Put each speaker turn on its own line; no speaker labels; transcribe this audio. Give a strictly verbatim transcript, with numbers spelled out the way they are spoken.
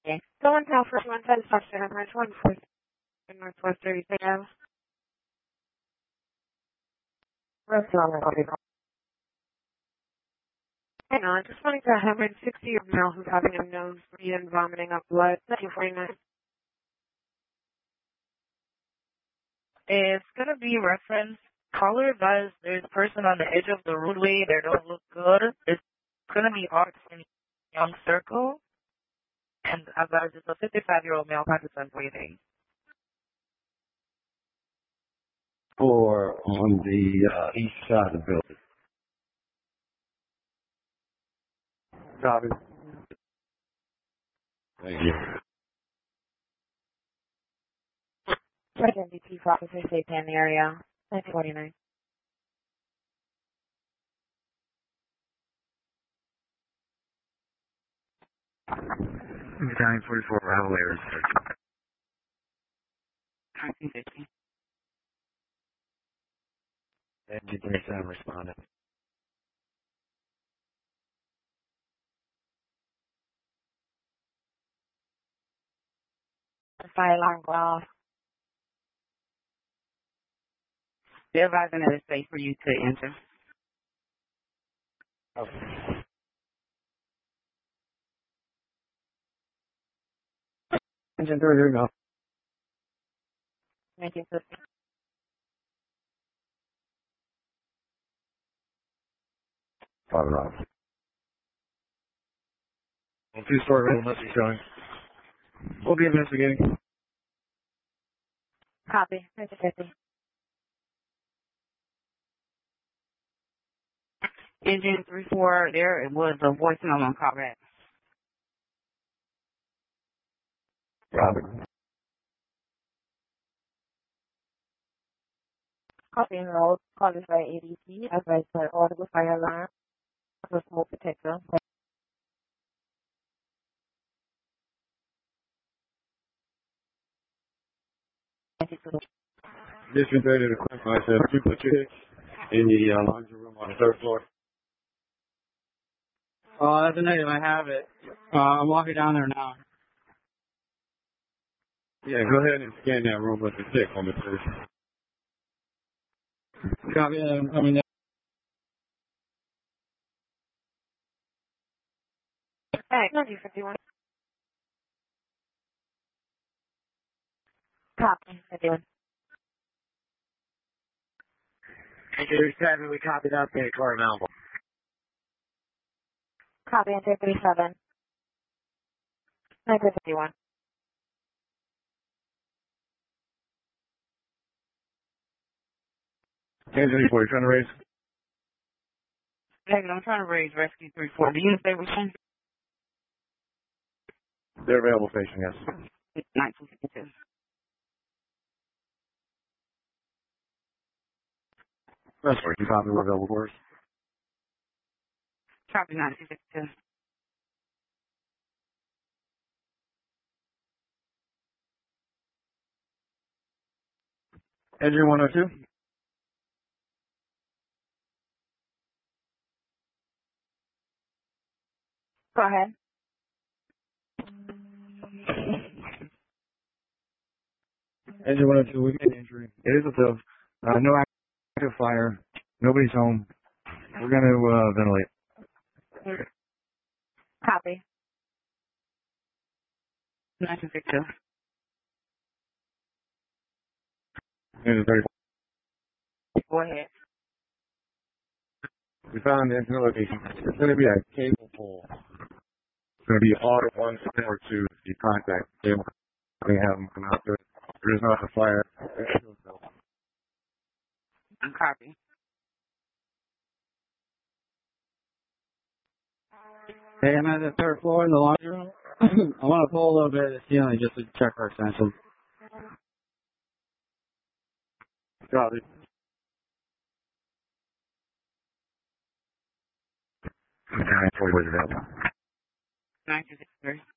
Okay. Going south for one ten Southern Bridge one four Northwest thirty six Ave. Restaurant. Hang on, just wanting to have a sixty year male who's having a nose bleed and vomiting up blood. Thank you for that.
It's gonna be reference. Caller advised there's a person on the edge of the roadway. They don't look good. It's gonna be Art from Young Circle. And advised it's a fifty-five year old male Pakistan waiting.
Or on the uh, east side of the building. Copy. Thank you.
President D P for Officer Safety in the area. nineteen forty-nine.
nine forty-four Ravel Air Search.
nineteen fifty.
Engine thirty-seven responded.
Fire alarm go off.
They're advising that it's safe for you to enter.
Okay. Engine thirty, go.
nineteen fifty.
Five and off. Two-story rental must be showing. We'll be investigating.
Copy. nineteen fifty.
Engine three four, there it was a voicemail on call back.
Robert.
Copy and roll. Call this by A D C. Advised by audible fire alarm. For smoke detector.
District thirty to clarify, I said two foot six in the uh, laundry room on the third floor.
Oh, that's a negative. I have it. Uh, I'm walking down there now.
Yeah, go ahead and scan that room with the tick on the first.
Copy. I mean,
Hey, nineteen fifty-one. Copy. fifty-one.
Engine seven, we copied update, Corey Malvo.
Copy. Enter thirty-seven. nineteen fifty-one.
Engine four, you trying to raise?
Hey, I'm trying to raise rescue three four. Do you say which one?
They're available station, yes.
nineteen fifty-two.
That's right, you copy, we're available for us.
Copy nineteen fifty-two.
Engine one oh two.
Go ahead.
Engine one oh two, we made an injury. It is a fill. Uh, no active fire. Nobody's home. We're going to uh, ventilate.
Copy.
nineteen fifty-two.
Engine thirty-four.
Go ahead.
We found the incident location. It's going to be a cable pole. It's going to be auto one or two the contact cable. We have them come out there. There's not a fire.
Copy.
hey, I'm at the third floor in the laundry room. I want to pull a little bit of the ceiling just to check for extension.
Copy. nine forty was available.
nineteen fifty-three.